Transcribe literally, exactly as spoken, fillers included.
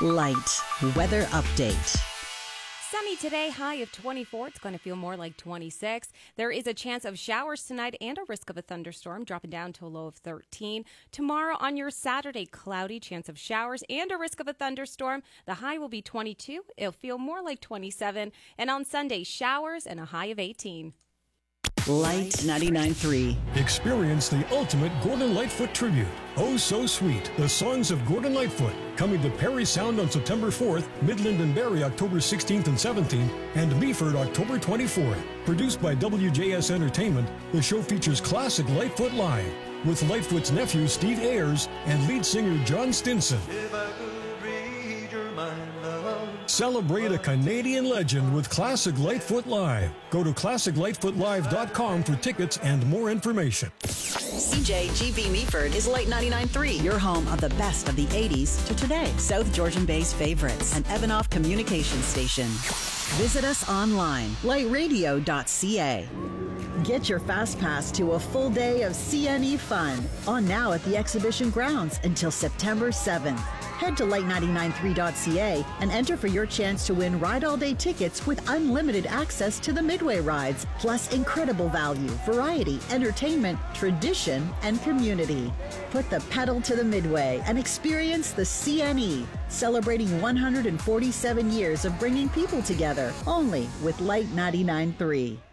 Light weather update. Sunny today, high of twenty-four. It's going to feel more like twenty-six. There is a chance of showers tonight and a risk of a thunderstorm, dropping down to a low of thirteen. Tomorrow on your Saturday, cloudy, chance of showers and a risk of a thunderstorm. The high will be twenty-two. It'll feel more like twenty-seven. And on Sunday, showers and a high of eighteen. Light ninety-nine point three. Experience the ultimate Gordon Lightfoot tribute. Oh So Sweet, the songs of Gordon Lightfoot, coming to Perry Sound on September fourth, Midland and Barrie October sixteenth and seventeenth, and Meaford October twenty-fourth. Produced by W J S Entertainment, the show features classic Lightfoot live, with Lightfoot's nephew Steve Ayers and lead singer John Stinson. If I could read your mind, love. Celebrate a Canadian legend with Classic Lightfoot Live. Go to classic lightfoot live dot com for tickets and more information. C J G B Meaford is Light ninety-nine point three, your home of the best of the eighties to today. South Georgian Bay's favorites, an Evanoff communication station. Visit us online, light radio dot c a. Get your fast pass to a full day of C N E fun, on now at the exhibition grounds until September seventh. Head to light ninety-nine point three dot c a and enter for your chance to win Ride All Day tickets with unlimited access to the Midway rides, plus incredible value, variety, entertainment, tradition, and community. Put the pedal to the Midway and experience the C N E, celebrating one hundred forty-seven years of bringing people together, only with Light ninety-nine point three.